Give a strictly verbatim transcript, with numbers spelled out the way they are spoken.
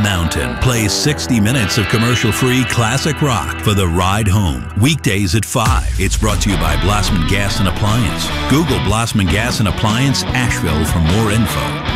Mountain plays sixty minutes of commercial-free classic rock for the ride home. Weekdays at five. It's brought to you by Blossman Gas and Appliance. Google Blossman Gas and Appliance Asheville for more info.